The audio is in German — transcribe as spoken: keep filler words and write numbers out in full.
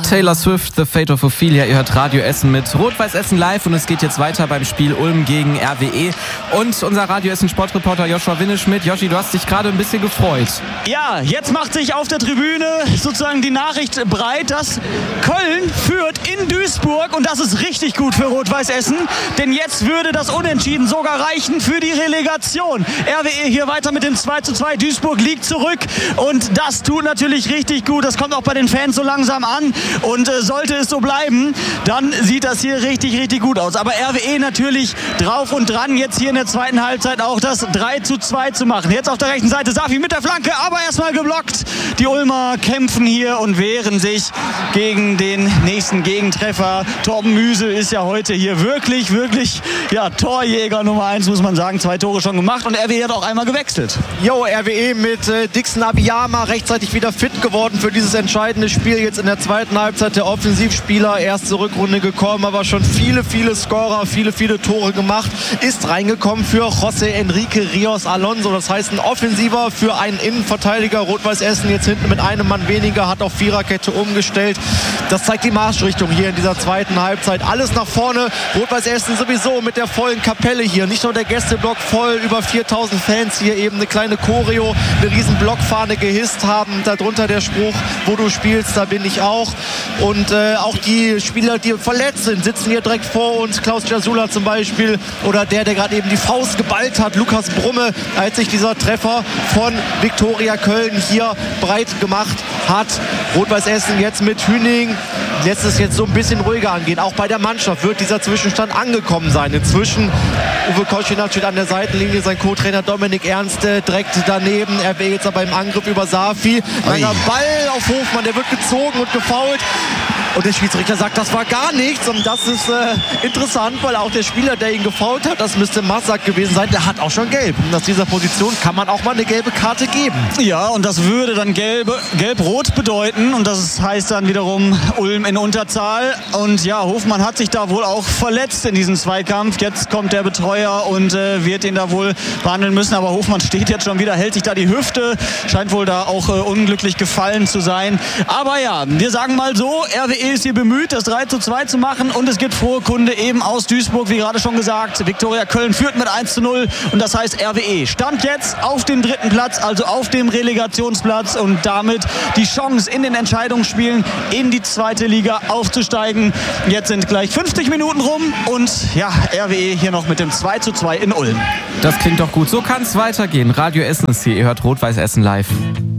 Taylor Swift, The Fate of Ophelia. Ihr hört Radio Essen mit Rot-Weiß Essen live und es geht jetzt weiter beim Spiel Ulm gegen R W E. Und unser Radio Essen Sportreporter Joshua Winneschmidt. Joshi, du hast dich gerade ein bisschen gefreut. Ja, jetzt macht sich auf der Tribüne sozusagen die Nachricht breit, dass Köln führt in Duisburg und das ist richtig gut für Rot-Weiß Essen, denn jetzt würde das Unentschieden sogar reichen für die Relegation. R W E hier weiter mit dem zwei zu zwei. Duisburg liegt zurück und das tut natürlich richtig gut. Das kommt auch bei den Fans so langsam an. Und äh, sollte es so bleiben, dann sieht das hier richtig, richtig gut aus. Aber R W E natürlich drauf und dran, jetzt hier in der zweiten Halbzeit auch das drei zu zwei zu machen. Jetzt auf der rechten Seite Safi mit der Flanke, aber erstmal geblockt. Die Ulmer kämpfen hier und wehren sich gegen den nächsten Gegentreffer. Torben Müsel ist ja heute hier wirklich, wirklich ja, Torjäger Nummer eins, muss man sagen. Zwei Tore schon gemacht und R W E hat auch einmal gewechselt. Jo, R W E mit äh, Dixon Abiyama rechtzeitig wieder fit geworden für dieses entscheidende Spiel. Jetzt in der zweiten Halbzeit der Offensivspieler, erste Rückrunde gekommen, aber schon viele, viele Scorer, viele, viele Tore gemacht. Ist reingekommen für José Enrique Rios Alonso. Das heißt, ein Offensiver für einen Innenverteidiger. Rot-Weiß Essen jetzt hinten mit einem Mann weniger, hat auf Viererkette umgestellt. Das zeigt die Marschrichtung hier in dieser zweiten Halbzeit. Alles nach vorne. Rot-Weiß Essen sowieso mit der vollen Kapelle hier. Nicht nur der Gästeblock voll, über viertausend Fans hier eben eine kleine Choreo, eine riesen Blockfahne gehisst haben. Darunter der Spruch, wo du spielst, da bin ich auch. Und äh, auch die Spieler, die verletzt sind, sitzen hier direkt vor uns. Klaus Jasula zum Beispiel oder der, der gerade eben die Faust geballt hat, Lukas Brumme, als sich dieser Treffer von Viktoria Köln hier breit gemacht hat. Rot-Weiß Essen jetzt mit Hüning lässt es jetzt so ein bisschen ruhiger angehen. Auch bei der Mannschaft wird dieser Zwischenstand angekommen sein. Inzwischen Uwe Koschinat steht an der Seitenlinie, sein Co-Trainer Dominik Ernst äh, direkt daneben. Er wäre jetzt aber im Angriff über Safi. Langer Ball auf Hofmann, der wird gezogen und gefoult. Und der Schiedsrichter sagt, das war gar nichts. Und das ist äh, interessant, weil auch der Spieler, der ihn gefoult hat, das müsste Massak gewesen sein, der hat auch schon gelb. Und aus dieser Position kann man auch mal eine gelbe Karte geben. Ja, und das würde dann gelbe, gelb-rot bedeuten. Und das heißt dann wiederum Ulm in Unterzahl. Und ja, Hofmann hat sich da wohl auch verletzt in diesem Zweikampf. Jetzt kommt der Betreuer und äh, wird ihn da wohl behandeln müssen. Aber Hofmann steht jetzt schon wieder, hält sich da die Hüfte. Scheint wohl da auch äh, unglücklich gefallen zu sein. Aber ja, wir sagen mal so, R W E ist hier bemüht, das drei zu zwei zu machen und es gibt frohe Kunde eben aus Duisburg, wie gerade schon gesagt. Viktoria Köln führt mit eins zu null und das heißt R W E stand jetzt auf dem dritten Platz, also auf dem Relegationsplatz und damit die Chance in den Entscheidungsspielen in die zweite Liga aufzusteigen. Jetzt sind gleich fünfzig Minuten rum und ja, R W E hier noch mit dem zwei zu zwei in Ulm. Das klingt doch gut. So kann es weitergehen. Radio Essen ist hier. Ihr hört Rot-Weiß Essen live.